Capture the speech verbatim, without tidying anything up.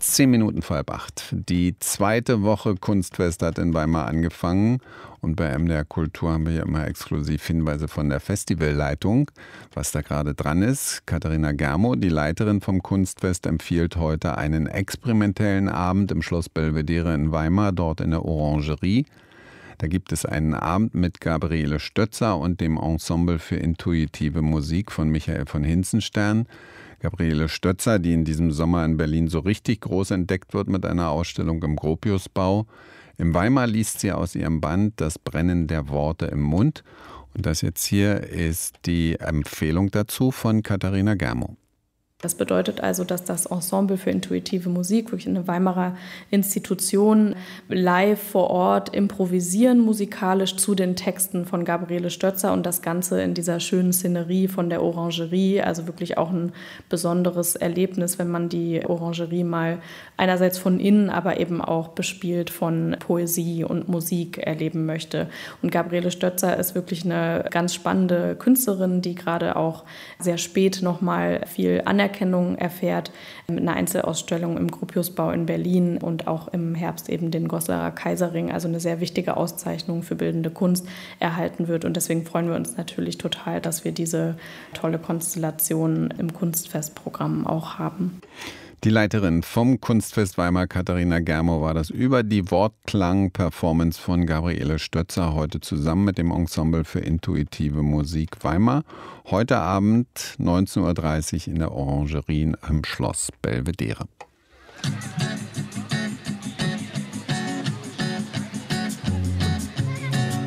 Zehn Minuten vor halb acht. Die zweite Woche Kunstfest hat in Weimar angefangen und bei M D R Kultur haben wir ja immer exklusiv Hinweise von der Festivalleitung, was da gerade dran ist. Katharina Germo, die Leiterin vom Kunstfest, empfiehlt heute einen experimentellen Abend im Schloss Belvedere in Weimar, dort in der Orangerie. Da gibt es einen Abend mit Gabriele Stötzer und dem Ensemble für intuitive Musik von Michael von Hinzenstern. Gabriele Stötzer, die in diesem Sommer in Berlin so richtig groß entdeckt wird mit einer Ausstellung im Gropiusbau. In Weimar liest sie aus ihrem Band Das Brennen der Worte im Mund. Und das jetzt hier ist die Empfehlung dazu von Katharina Germo. Das bedeutet also, dass das Ensemble für intuitive Musik, wirklich eine Weimarer Institution, live vor Ort improvisieren musikalisch zu den Texten von Gabriele Stötzer und das Ganze in dieser schönen Szenerie von der Orangerie. Also wirklich auch ein besonderes Erlebnis, wenn man die Orangerie mal einerseits von innen, aber eben auch bespielt von Poesie und Musik erleben möchte. Und Gabriele Stötzer ist wirklich eine ganz spannende Künstlerin, die gerade auch sehr spät nochmal viel Anerkennung Anerkennung erfährt, mit einer Einzelausstellung im Gropiusbau in Berlin und auch im Herbst eben den Goslar Kaiserring, also eine sehr wichtige Auszeichnung für bildende Kunst, erhalten wird. Und deswegen freuen wir uns natürlich total, dass wir diese tolle Konstellation im Kunstfestprogramm auch haben. Die Leiterin vom Kunstfest Weimar, Katharina Germo, war das über die Wortklang-Performance von Gabriele Stötzer heute zusammen mit dem Ensemble für intuitive Musik Weimar. Heute Abend neunzehn Uhr dreißig in der Orangerie am Schloss Belvedere.